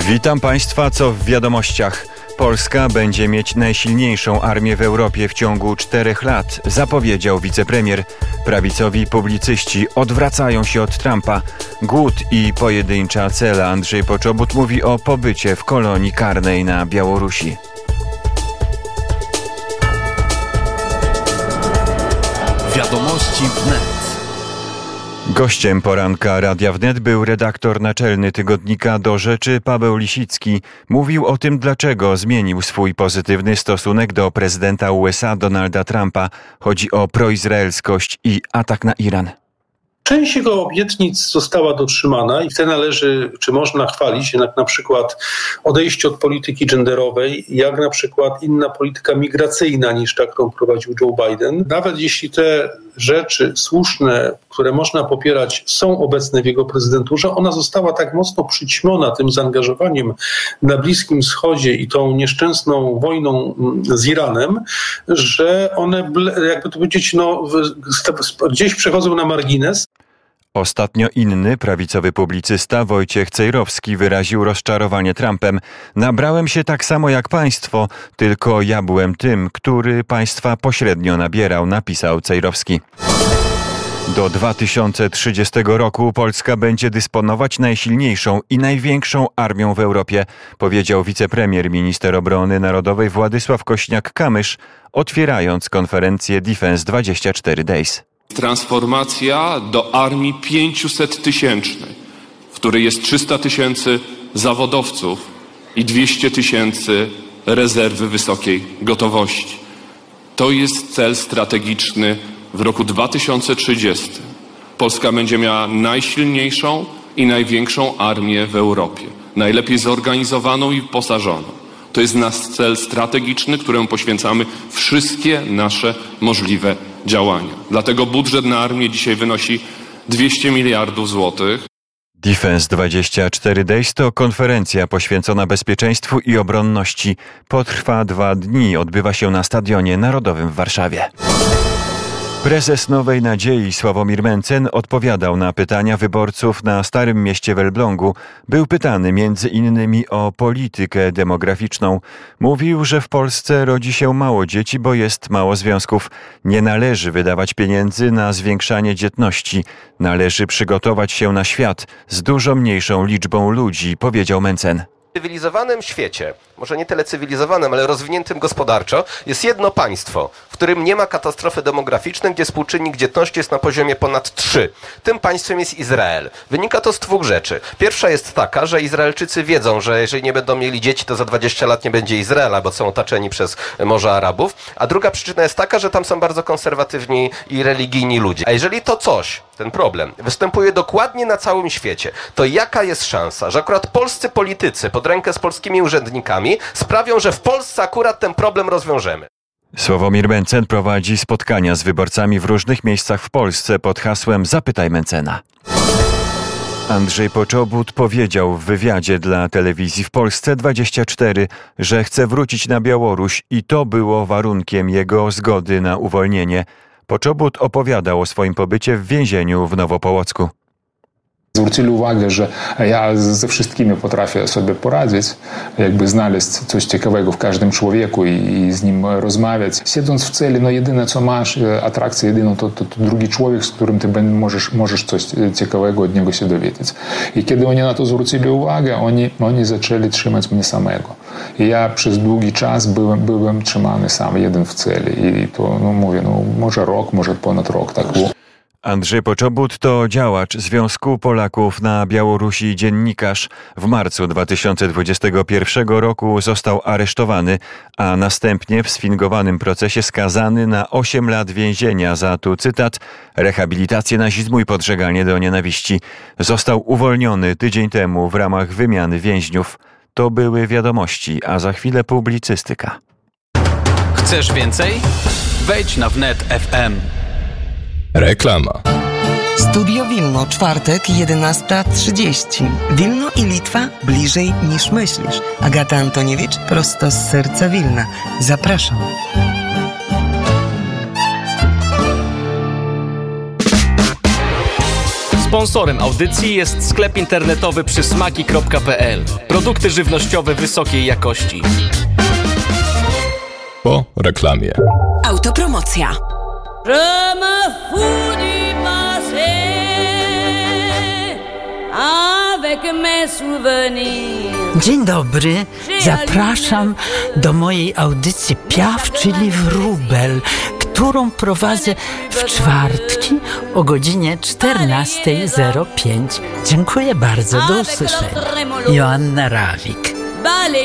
Witam Państwa, co w wiadomościach. Polska będzie mieć najsilniejszą armię w Europie w ciągu 4 lat, zapowiedział wicepremier. Prawicowi publicyści odwracają się od Trumpa. Głód i pojedyncza cela. Andrzej Poczobut mówi o pobycie w kolonii karnej na Białorusi. Wiadomości wnet. Gościem poranka Radia Wnet był redaktor naczelny tygodnika Do Rzeczy Paweł Lisicki. Mówił o tym, dlaczego zmienił swój pozytywny stosunek do prezydenta USA Donalda Trumpa. Chodzi o proizraelskość i atak na Iran. Część jego obietnic została dotrzymana i w te należy, czy można chwalić, jak na przykład odejście od polityki genderowej, jak na przykład inna polityka migracyjna niż ta, którą prowadził Joe Biden. Nawet jeśli te rzeczy słuszne, które można popierać, są obecne w jego prezydenturze, ona została tak mocno przyćmiona tym zaangażowaniem na Bliskim Wschodzie i tą nieszczęsną wojną z Iranem, że one, jakby to powiedzieć, gdzieś przechodzą na margines. Ostatnio inny prawicowy publicysta Wojciech Cejrowski wyraził rozczarowanie Trumpem. Nabrałem się tak samo jak państwo, tylko ja byłem tym, który państwa pośrednio nabierał, napisał Cejrowski. Do 2030 roku Polska będzie dysponować najsilniejszą i największą armią w Europie, powiedział wicepremier, minister obrony narodowej Władysław Kośniak-Kamysz, otwierając konferencję Defense 24 Days. Transformacja do armii 500-tysięcznej, w której jest 300 000 zawodowców i 200 000 rezerwy wysokiej gotowości. To jest cel strategiczny w roku 2030. Polska będzie miała najsilniejszą i największą armię w Europie. Najlepiej zorganizowaną i wyposażoną. To jest nasz cel strategiczny, któremu poświęcamy wszystkie nasze możliwe działania. Dlatego budżet na armię dzisiaj wynosi 200 miliardów złotych. Defense 24 Days to konferencja poświęcona bezpieczeństwu i obronności. Potrwa 2 dni, odbywa się na Stadionie Narodowym w Warszawie. Prezes Nowej Nadziei Sławomir Mencen odpowiadał na pytania wyborców na Starym Mieście w Elblągu. Był pytany między innymi o politykę demograficzną. Mówił, że w Polsce rodzi się mało dzieci, bo jest mało związków. Nie należy wydawać pieniędzy na zwiększanie dzietności. Należy przygotować się na świat z dużo mniejszą liczbą ludzi, powiedział Mencen. W cywilizowanym świecie, może nie tyle cywilizowanym, ale rozwiniętym gospodarczo, jest jedno państwo, w którym nie ma katastrofy demograficznej, gdzie współczynnik dzietności jest na poziomie ponad 3. Tym państwem jest Izrael. Wynika to z 2 rzeczy. Pierwsza jest taka, że Izraelczycy wiedzą, że jeżeli nie będą mieli dzieci, to za 20 lat nie będzie Izraela, bo są otoczeni przez Morze Arabów. A druga przyczyna jest taka, że tam są bardzo konserwatywni i religijni ludzie. A jeżeli to coś, ten problem, występuje dokładnie na całym świecie, to jaka jest szansa, że akurat polscy politycy pod rękę z polskimi urzędnikami sprawią, że w Polsce akurat ten problem rozwiążemy? Sławomir Mencen prowadzi spotkania z wyborcami w różnych miejscach w Polsce pod hasłem Zapytaj Mencena. Andrzej Poczobut powiedział w wywiadzie dla telewizji w Polsce 24, że chce wrócić na Białoruś i to było warunkiem jego zgody na uwolnienie. Poczobut opowiadał o swoim pobycie w więzieniu w Nowopołocku. Zwrócili uwagę, że ja ze wszystkimi potrafię sobie poradzić, jakby znaleźć coś ciekawego w każdym człowieku i z nim rozmawiać. Siedząc w celi, jedyne co masz, atrakcję jedyną to drugi człowiek, z którym ty możesz coś ciekawego od niego się dowiedzieć. I kiedy oni na to zwrócili uwagę, oni zaczęli trzymać mnie samego. I ja przez długi czas byłem trzymany sam, jeden w celi. I to, mówię, może rok, może ponad rok tak było. Andrzej Poczobut to działacz Związku Polaków na Białorusi, dziennikarz. W marcu 2021 roku został aresztowany, a następnie w sfingowanym procesie skazany na 8 lat więzienia za, tu cytat, rehabilitację nazizmu i podżeganie do nienawiści. Został uwolniony tydzień temu w ramach wymiany więźniów. To były wiadomości, a za chwilę publicystyka. Chcesz więcej? Wejdź na wnet FM. Reklama. Studio Wilno, czwartek, 11:30. Wilno i Litwa bliżej niż myślisz. Agata Antoniewicz, prosto z serca Wilna. Zapraszam. Sponsorem audycji jest sklep internetowy przysmaki.pl. Produkty żywnościowe wysokiej jakości. Po reklamie. Autopromocja. Dzień dobry, zapraszam do mojej audycji Piaf, czyli Wróbel, którą prowadzę w czwartki o godzinie 14:05. Dziękuję bardzo, do usłyszenia. Joanna Rawik.